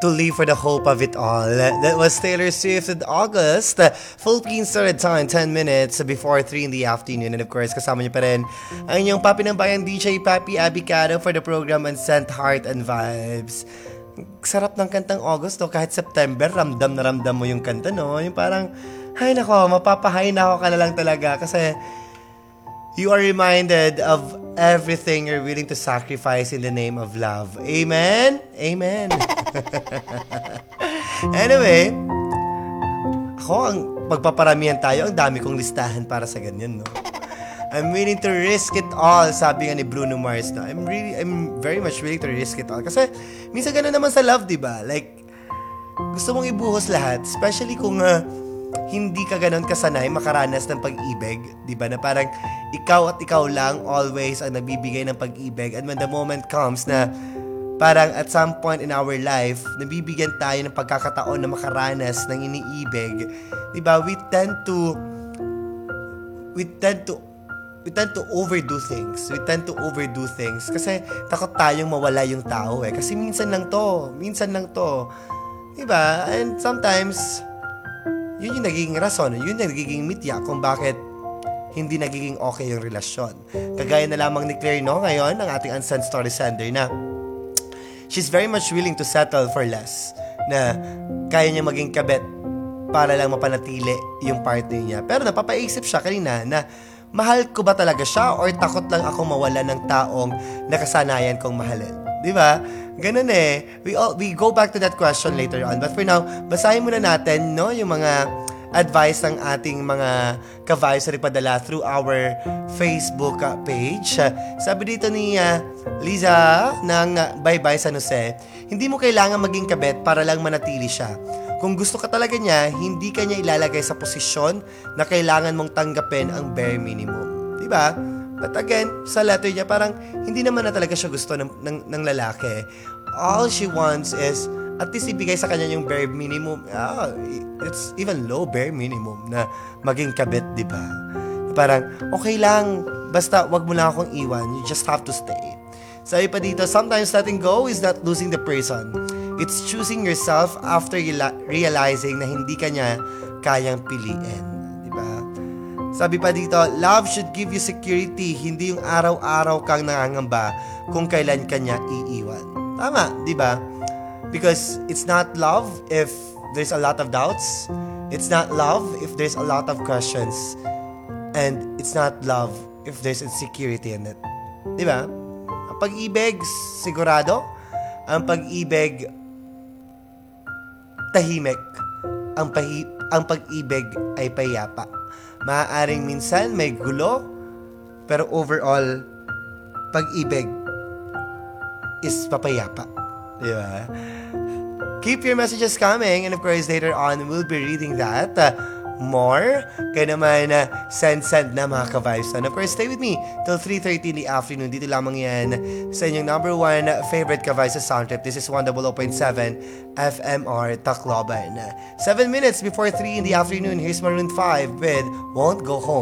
to live for the hope of it all. That was Taylor Swift in August. Philippines started time 10 minutes before 3 in the afternoon. And of course, kasama niyo pa rin ang inyong Papi ng Bayan DJ Papi Abicado for the program Unsent Heart and Vibes. Sarap ng kantang August, no? Kahit September, ramdam na ramdam mo yung kanta, no? Yung parang, ay nako, mapapahay na ako ka na lang talaga kasi you are reminded of everything you're willing to sacrifice in the name of love. Amen? Amen. Anyway, ako, ang pagpaparamihan tayo, ang dami kong listahan para sa ganyan, no? I'm willing to risk it all, sabi nga ni Bruno Mars, no? I'm very much willing to risk it all. Kasi, minsan ganun naman sa love, di ba? Like, gusto mong ibuhos lahat, especially kung hindi ka ganun kasanay makaranas ng pag-ibig, di ba? Na parang ikaw at ikaw lang always ang nagbibigay ng pag-ibig, and when the moment comes na parang at some point in our life, nabibigyan tayo ng pagkakataon na makaranas ng iniibig, di ba? We tend to overdo things. We tend to overdo things kasi takot tayong mawala yung tao eh. Kasi minsan lang to. Diba? And sometimes, yun yung nagiging rason, yun yung nagiging mitya kung bakit hindi nagiging okay yung relasyon. Kagaya na lamang ni Claire, no? Ngayon, ang ating unsent story sender na she's very much willing to settle for less. Na kaya niya maging kabet para lang mapanatili yung partner niya. Pero napapaisip siya kanina na mahal ko ba talaga siya or takot lang ako mawala ng taong nakasanayan kong mahalin? Di ba? Ganun eh. We go back to that question later on. But for now, basahin muna natin, no, yung mga advice ng ating mga ka-vibes na ipadala through our Facebook page. Sabi dito ni Liza ng Bye Bye San Jose, hindi mo kailangan maging kabet para lang manatili siya. Kung gusto ka talaga niya, hindi ka niya ilalagay sa posisyon na kailangan mong tanggapin ang bare minimum. Diba? But again, sa letter niya, parang hindi naman na talaga siya gusto ng lalaki. All she wants is at least ibigay sa kanya yung bare minimum. It's even low bare minimum na maging kabit, diba? Parang, okay lang, basta wag mo lang akong iwan. You just have to stay. Sabi pa dito, sometimes letting go is not losing the person. It's choosing yourself after realizing na hindi ka niya kayang piliin. Diba? Sabi pa dito, love should give you security, hindi yung araw-araw kang nangangamba kung kailan ka niya iiwan. Tama, diba? Because it's not love if there's a lot of doubts. It's not love if there's a lot of questions. And it's not love if there's insecurity in it. Diba? Ang pag-ibig, sigurado. Ang pag-ibig, tahimik. Ang pag-ibig ay payapa. Maaaring minsan may gulo, pero overall, pag-ibig is papayapa. Diba? Keep your messages coming, and of course, later on, we'll be reading that more. Kaya naman, send na mga ka-vibes. And of course, stay with me till 3:30 in the afternoon. Dito lamang yan sa inyong number one favorite ka-vibes sa sound trip. This is 100.7 FMR Tacloban. 7 minutes before 3 in the afternoon, here's Maroon 5 with Won't Go Home.